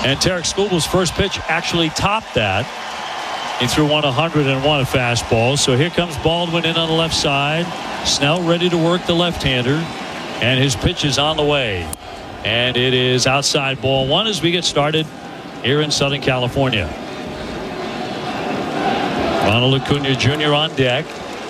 And Tarek Skubal's first pitch actually topped that. He threw 101 a fastball. So here comes Baldwin in on the left side. Snell ready to work the left-hander. And his pitch is on the way. And it is outside ball one as we get started here in Southern California. Ronald Acuna Jr. on deck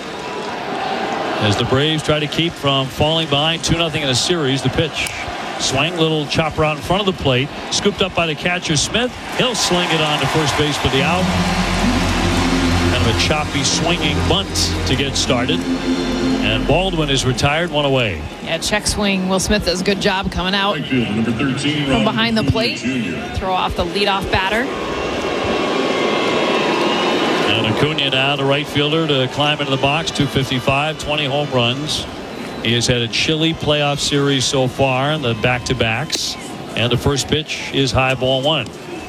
as the Braves try to keep from falling behind 2-0 in a series. The pitch. Swing, little chopper out in front of the plate. Scooped up by the catcher Smith. He'll sling it on to first base for the out. Kind of a choppy swinging bunt to get started. And Baldwin is retired, one away. Yeah, check swing. Will Smith does a good job coming out Number 13, from behind the plate. Jr. Throw off the leadoff batter. And Acuna now, the right fielder, to climb into the box. 255, 20 home runs. He has had a chilly playoff series so far in the back-to-backs. And the first pitch is high ball one.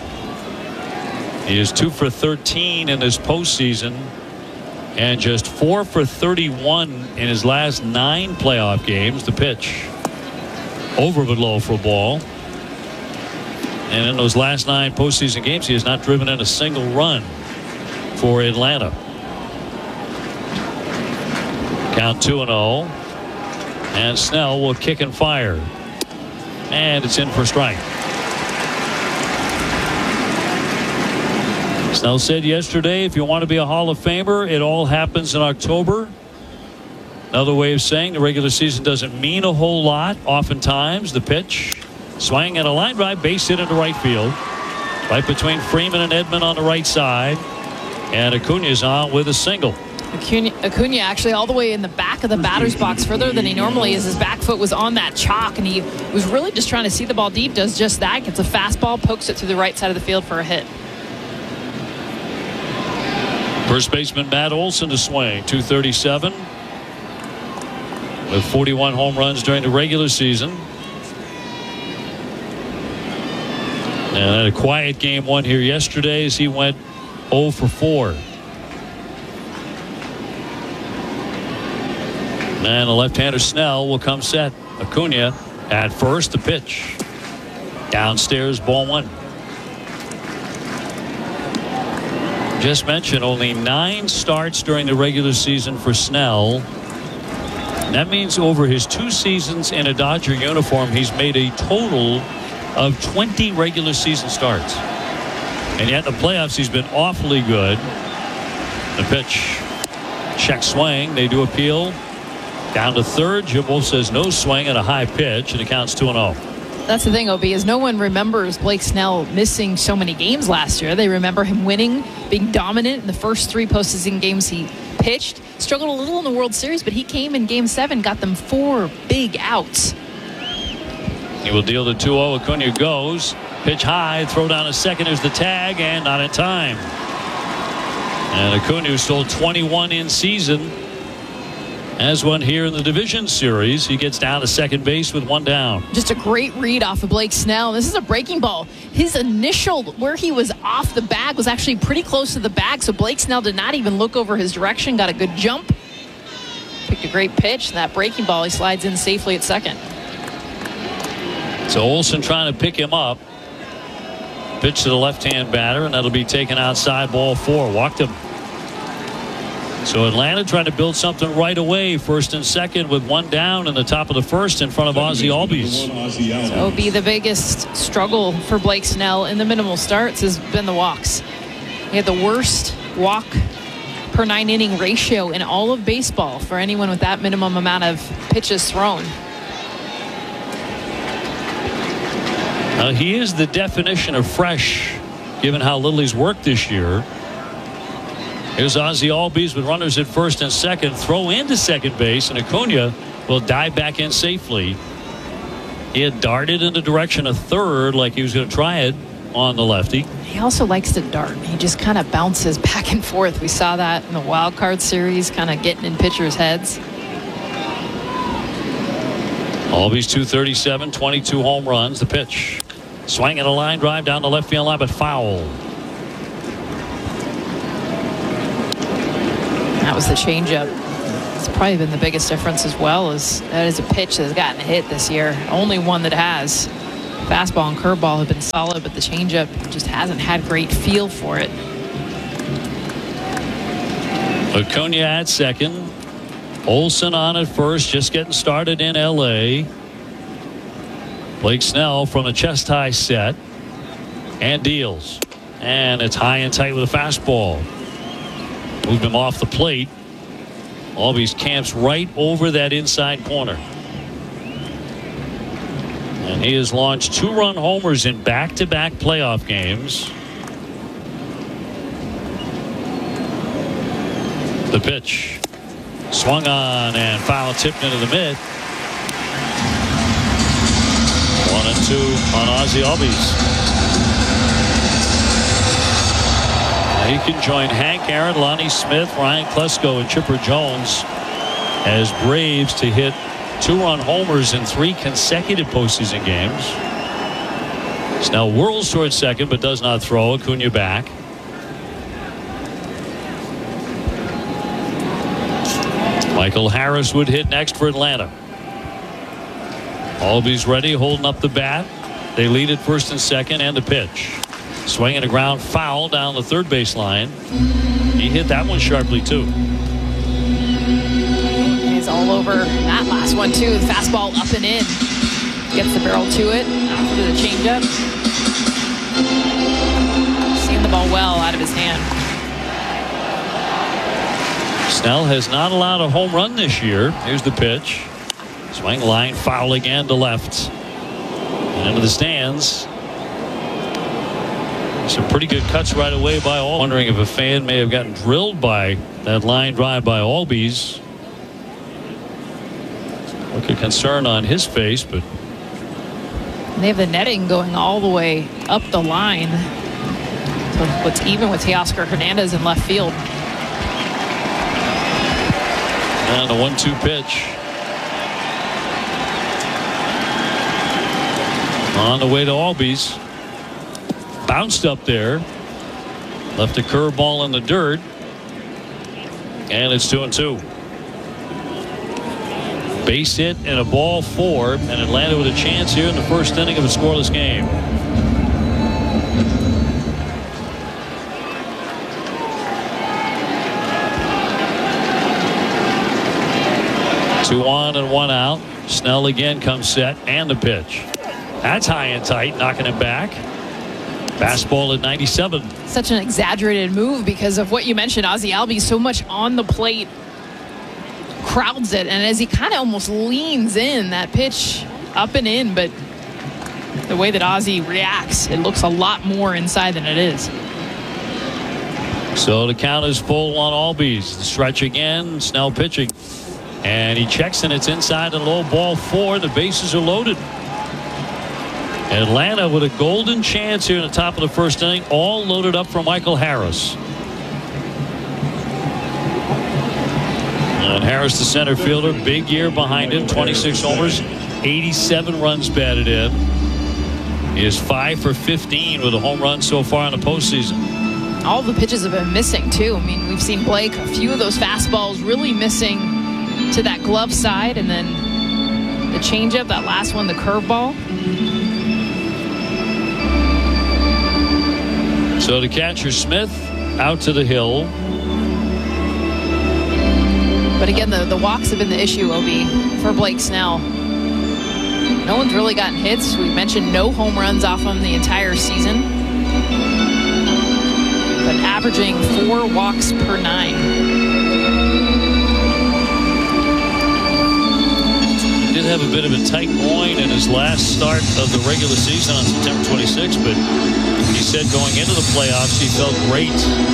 He is 2 for 13 in this postseason. And just 4 for 31 in his last 9 playoff games. The pitch over but low for a ball. And in those last 9 postseason games, he has not driven in a single run for Atlanta. Count 2-0. And Snell will kick and fire. And it's in for strike. Snell said yesterday, if you want to be a Hall of Famer, it all happens in October. Another way of saying the regular season doesn't mean a whole lot. Oftentimes, the pitch, swing and a line drive, base hit into right field. Right between Freeman and Edman on the right side. And Acuna's on with a single. Acuna actually all the way in the back of the batter's box, further than he normally is. His back foot was on that chalk, and he was really just trying to see the ball deep. Does just that. Gets a fastball, pokes it through the right side of the field for a hit. First baseman Matt Olson to swing. 237 with 41 home runs during the regular season. And had a quiet game one here yesterday as he went 0 for 4. And the left-hander Snell will come set. Acuna at first. The pitch. Downstairs, ball one. Just mentioned only 9 starts during the regular season for Snell. That means over his 2 seasons in a Dodger uniform, he's made a total of 20 regular season starts. And yet in the playoffs, he's been awfully good. The pitch. Check swing. They do appeal. Down to third. Jim Wolf says no swing and a high pitch, and it counts 2-0. That's the thing, OB, is no one remembers Blake Snell missing so many games last year. They remember him winning, being dominant in the first 3 postseason games he pitched. Struggled a little in the World Series, but he came in Game 7, got them 4 big outs. He will deal the 2-0. Acuna goes. Pitch high. Throw down a second. There's the tag, and not in time. And Acuna stole 21 in season. Has one here in the division series. He gets down to second base with 1 down. Just a great read off of Blake Snell. This is a breaking ball. His initial, where he was off the bag, was actually pretty close to the bag, so Blake Snell did not even look over his direction. Got a good jump. Picked a great pitch. And that breaking ball, he slides in safely at second. So Olson trying to pick him up. Pitch to the left-hand batter, and that'll be taken outside, ball 4. Walked him. So Atlanta trying to build something right away. First and second with 1 down in the top of the first in front of Ozzie Albies. So the biggest struggle for Blake Snell in the minimal starts has been the walks. He had the worst walk per 9 inning ratio in all of baseball for anyone with that minimum amount of pitches thrown. He is the definition of fresh, given how little he's worked this year. Here's Ozzie Albies with runners at first and second. Throw into second base, and Acuna will dive back in safely. He had darted in the direction of third like he was going to try it on the lefty. He also likes to dart. He just kind of bounces back and forth. We saw that in the wild card series, kind of getting in pitchers' heads. Albies 237, 22 home runs. The pitch. Swing and a line drive down the left field line, but foul. That was the changeup. It's probably been the biggest difference as well. As that is a pitch that has gotten hit this year. Only one that has. Fastball and curveball have been solid, but the changeup just hasn't had great feel for it. Acuna at second. Olson on at first, just getting started in L.A. Blake Snell from a chest high set and deals. And it's high and tight with a fastball. Moved him off the plate. Albies camps right over that inside corner. And he has launched 2-run homers in back-to-back playoff games. The pitch. Swung on and foul tipped into the mid. 1-2 on Ozzie Albies. He can join Hank Aaron, Lonnie Smith, Ryan Klesko, and Chipper Jones as Braves to hit 2-run homers in 3 consecutive postseason games. Snell whirls towards second but does not throw. Acuna back. Michael Harris would hit next for Atlanta. Albies ready, holding up the bat. They lead at first and second, and the pitch. Swinging a ground foul down the third base line. He hit that one sharply too. He's all over that last one too. The fastball up and in. Gets the barrel to it after the changeup. Seeing the ball well out of his hand. Snell has not allowed a home run this year. Here's the pitch. Swing line foul again to left. And into the stands. Some pretty good cuts right away by all. Wondering if a fan may have gotten drilled by that line drive by Albies. Look of concern on his face, but they have the netting going all the way up the line. So what's even with Teoscar Hernandez in left field. And a 1-2 pitch. On the way to Albies. Bounced up there. Left a curveball in the dirt. And it's 2-2. Base hit and a ball 4. And Atlanta with a chance here in the first inning of a scoreless game. Two on and 1 out. Snell again comes set, and the pitch. That's high and tight, knocking it back. Fastball at 97. Such an exaggerated move because of what you mentioned. Ozzie Albies so much on the plate, crowds it, and as he kind of almost leans in, that pitch up and in, but the way that Ozzie reacts, it looks a lot more inside than it is. So the count is full on Albies. The stretch again. Snell pitching. And he checks, and it's inside and low, ball 4. The bases are loaded. Atlanta with a golden chance here in the top of the first inning, all loaded up for Michael Harris. And Harris, the center fielder, big year behind him, 26 homers, 87 runs batted in. He is 5 for 15 with a home run so far in the postseason. All the pitches have been missing too. I mean, we've seen Blake, a few of those fastballs really missing to that glove side, and then the changeup, that last one, the curveball. So the catcher Smith out to the hill. But again, the walks have been the issue, Obi, for Blake Snell. No one's really gotten hits. We mentioned no home runs off him the entire season, but averaging 4 walks per 9. Did have a bit of a tight groin in his last start of the regular season on September 26th, but he said going into the playoffs he felt great.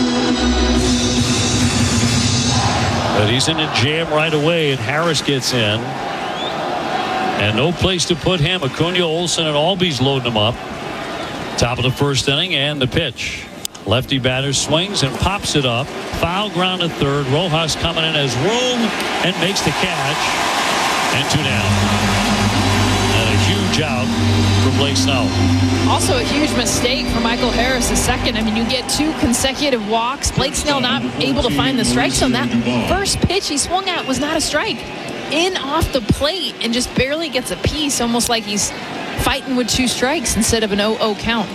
But he's in a jam right away, and Harris gets in. And no place to put him. Acuna, Olson, and Albies loading him up. Top of the first inning, and the pitch. Lefty batter swings and pops it up. Foul ground at third. Rojas coming in as room and makes the catch. And 2 down. And a huge out for Blake Snell. Also a huge mistake for Michael Harris, the second. I mean, you get 2 consecutive walks. Blake Snell not able to find the strike zone. That first pitch he swung at was not a strike. In off the plate and just barely gets a piece, almost like he's fighting with 2 strikes instead of an 0-0 count.